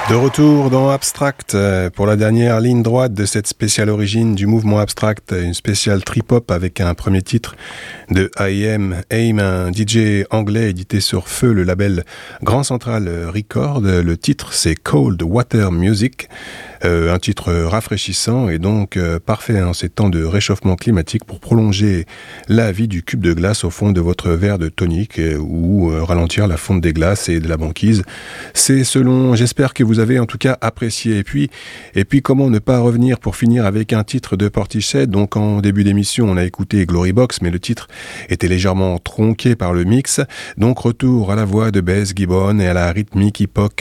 De retour dans Abstract pour la dernière ligne droite de cette spéciale origine du mouvement Abstract, une spéciale trip-hop avec un premier titre de AIM, un DJ anglais édité sur Feu, le label Grand Central Record. Le titre c'est Cold Water Music, un titre rafraîchissant et donc parfait en ces temps de réchauffement climatique pour prolonger la vie du cube de glace au fond de votre verre de tonic ou ralentir la fonte des glaces et de la banquise. C'est selon, j'espère que vous avez en tout cas apprécié. Et puis comment ne pas revenir pour finir avec un titre de Portishead. Donc en début d'émission on a écouté Glory Box, mais le titre était légèrement tronqué par le mix. Donc retour à la voix de Bess Gibbon et à la rythmique hip-hop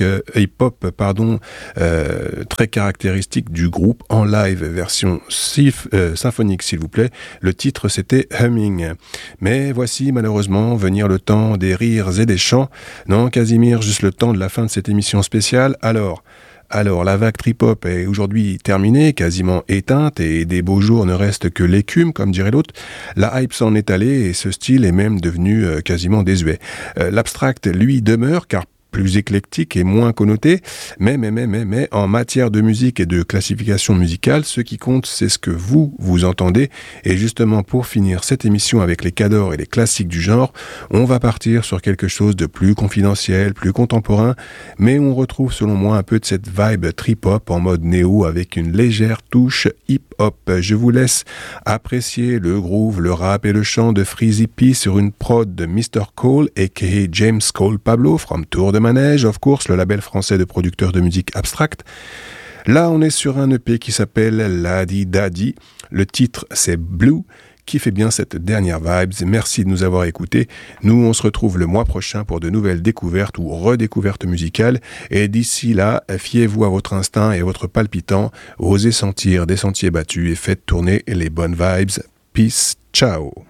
très caractéristique du groupe en live version symphonique s'il vous plaît. Le titre c'était Humming. Mais voici malheureusement venir le temps des rires et des chants. Non Casimir, juste le temps de la fin de cette émission spéciale. Alors, la vague trip-hop est aujourd'hui terminée, quasiment éteinte, et des beaux jours ne restent que l'écume, comme dirait l'autre. La hype s'en est allée et ce style est même devenu quasiment désuet. L'abstract, lui, demeure, car plus éclectique et moins connoté, mais en matière de musique et de classification musicale, ce qui compte, c'est ce que vous entendez. Et justement, pour finir cette émission avec les cadors et les classiques du genre, on va partir sur quelque chose de plus confidentiel, plus contemporain, mais on retrouve selon moi un peu de cette vibe trip-hop en mode néo avec une légère touche hip-hop. Je vous laisse apprécier le groove, le rap et le chant de Freezy P sur une prod de Mr. Cole aka James Cole Pablo from Tour de Manège, of course, le label français de producteurs de musique abstract. Là, on est sur un EP qui s'appelle Ladi Daddy. Le titre, c'est Blue, qui fait bien cette dernière vibes. Merci de nous avoir écoutés. Nous, on se retrouve le mois prochain pour de nouvelles découvertes ou redécouvertes musicales. Et d'ici là, fiez-vous à votre instinct et à votre palpitant. Osez sentir des sentiers battus et faites tourner les bonnes vibes. Peace, ciao.